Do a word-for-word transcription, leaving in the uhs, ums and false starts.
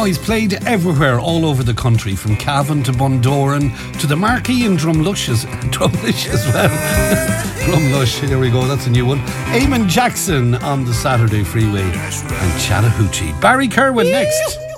Oh, he's played everywhere, all over the country, from Cavan to Bundoran to the Marquee in Drumlush as, Drumlush as well. Drumlush, here we go, that's a new one. Eamon Jackson on the Saturday Freeway and Chattahoochee. Barry Kerwin next.